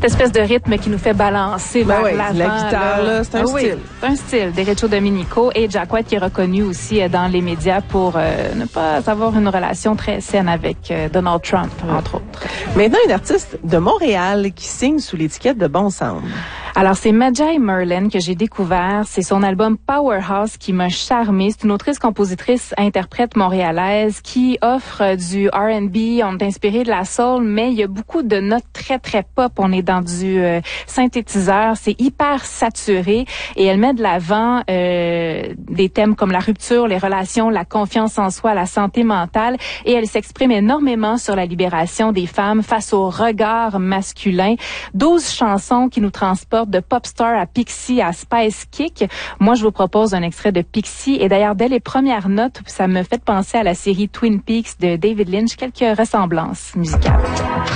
espèce de rythme qui nous fait balancer vers l'avant. La guitare, là, c'est un style. C'est un style. Derecho Dominico et Jack White qui est reconnu aussi dans les médias pour ne pas avoir une relation très saine avec Donald Trump, entre autres. Maintenant, une artiste de Montréal qui signe sous l'étiquette de Bon Sound. Alors, c'est Majai Merlin que j'ai découvert. C'est son album Powerhouse qui m'a charmée. C'est une autrice, compositrice, interprète montréalaise qui offre du R&B. On est inspiré de la soul, mais il y a beaucoup de notes très, très pop. On est dans du synthétiseur. C'est hyper saturé et elle met de l'avant des thèmes comme la rupture, les relations, la confiance en soi, la santé mentale. Et elle s'exprime énormément sur la libération des femmes face au regard masculin. 12 chansons qui nous transportent de Popstar à Pixie à Spice Kick. Moi, je vous propose un extrait de Pixie. Et d'ailleurs, dès les premières notes, ça me fait penser à la série Twin Peaks de David Lynch, quelques ressemblances musicales.